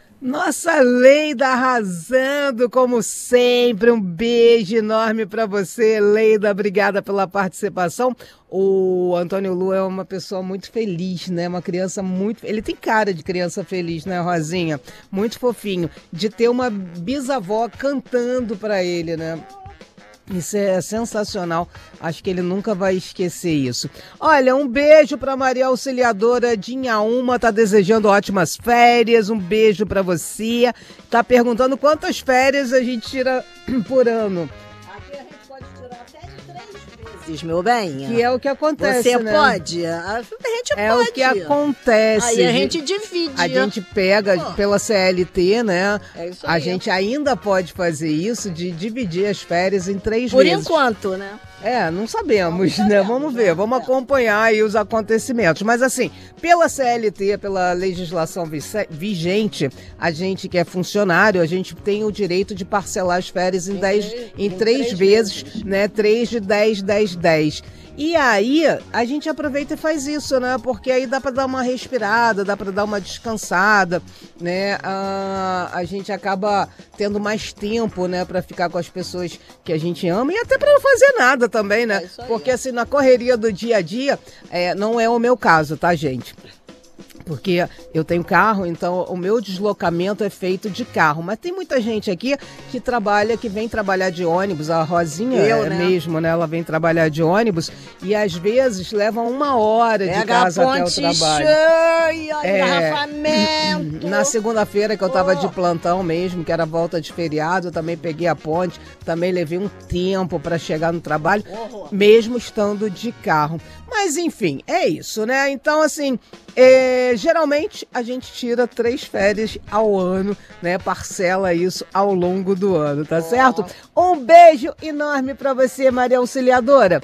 Nossa Leida arrasando, como sempre. Um beijo enorme para você, Leida. Obrigada pela participação. O Antônio Lu é uma pessoa muito feliz, né? Uma criança muito... Ele tem cara de criança feliz, né, Rosinha? Muito fofinho. De ter uma bisavó cantando para ele, né? Isso é sensacional. Acho que ele nunca vai esquecer isso. Olha, um beijo para Maria Auxiliadora de Inhaúma, tá desejando ótimas férias. Um beijo para você. Tá perguntando quantas férias a gente tira por ano. Aqui a gente pode tirar até de 3 vezes, meu bem. Que é o que acontece, Você né? pode? A gente é pode. O que acontece. Aí a gente divide. A gente pega pela CLT, né? É isso aí. A gente ainda pode fazer isso de dividir as férias em 3 Por vezes. Por enquanto, né? Não sabemos, né? Vamos ver, vamos acompanhar aí os acontecimentos. Mas assim, pela CLT, pela legislação vigente, a gente que é funcionário, a gente tem o direito de parcelar as férias em 3 vezes, né? 3 de 10, 10, 10. E aí, a gente aproveita e faz isso, né? Porque aí dá para dar uma respirada, dá para dar uma descansada, né? A gente acaba tendo mais tempo, né? Para ficar com as pessoas que a gente ama e até para não fazer nada também, né? Porque assim, na correria do dia a dia, não é o meu caso, tá, gente? Porque eu tenho carro, então o meu deslocamento é feito de carro. Mas tem muita gente aqui que vem trabalhar de ônibus. A Rosinha mesmo, né? Ela vem trabalhar de ônibus e às vezes leva 1 hora de casa até o trabalho. Engarrafamento. Na segunda-feira que eu tava de plantão mesmo, que era volta de feriado, eu também peguei a ponte, também levei um tempo para chegar no trabalho, mesmo estando de carro. Mas enfim, é isso, né? Então assim, geralmente a gente tira 3 férias ao ano, né? Parcela isso ao longo do ano, tá certo? Um beijo enorme pra você, Maria Auxiliadora.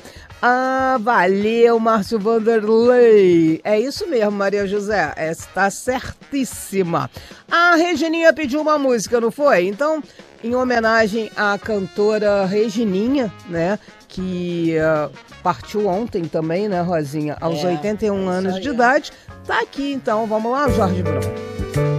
Valeu, Márcio Vanderlei. É isso mesmo, Maria José. Está certíssima. A Regininha pediu uma música, não foi? Então, em homenagem à cantora Regininha, né? Que partiu ontem também, né, Rosinha? Aos 81 anos de idade. Tá aqui, então. Vamos lá, Jorge Brão.